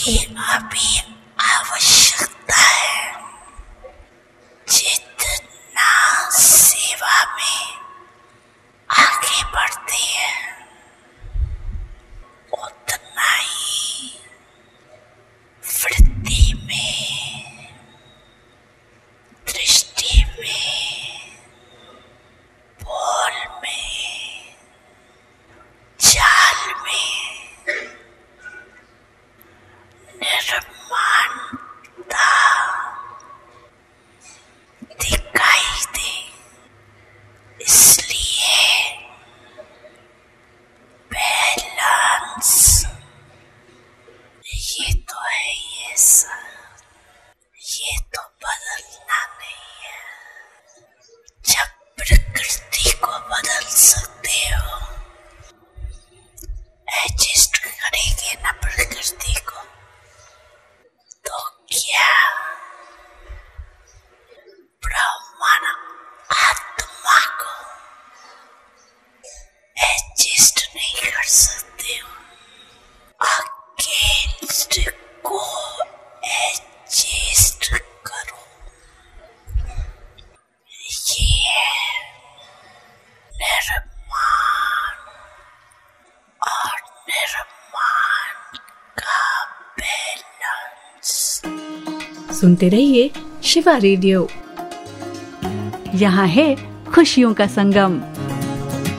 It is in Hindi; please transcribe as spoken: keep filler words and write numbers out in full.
की अभी आवश्यकता है। जितना सेवा में आगे बढ़ती है उतना ही वृत्ति में, दृष्टि में, बोल में, चाल में निर्माणता दिखाई दे। इसलिए बैलेंस ये तो है, ये सब ये तो बदलना नहीं है। जब प्रकृति को बदल सकते हो, एडजस्ट करेंगे ना प्रकृति को, तो क्या ब्रह्मांड आत्मा को एडजस्ट नहीं कर सकते हो? अगेंस्ट को एडजस्ट करो। ये निर्माण और निर्माण का बैलेंस। सुनते रहिए शिवा रेडियो। यहाँ है खुशियों का संगम।